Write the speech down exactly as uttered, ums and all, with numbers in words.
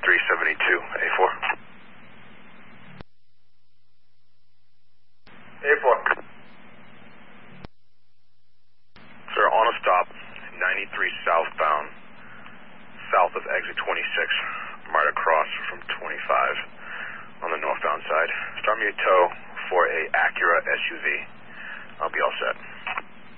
three seventy-two, A four. A four. Sir, on a stop, ninety-three southbound, south of exit twenty-six, right across from twenty-five on the northbound side. Start me a tow for a Acura S U V. I'll be all set.